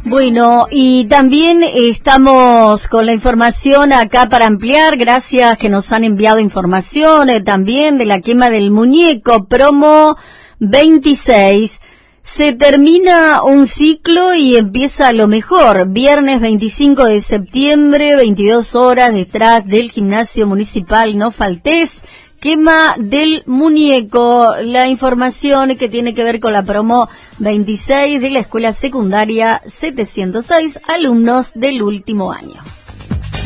Bueno, y también estamos con la información acá para ampliar, gracias que nos han enviado información también de la quema del muñeco, promo 26. Se termina un ciclo y empieza lo mejor. Viernes 25 de septiembre, 22 horas, detrás del gimnasio municipal, no faltés. Quema del muñeco, la información que tiene que ver con la promo 26 de la escuela secundaria 706, alumnos del último año.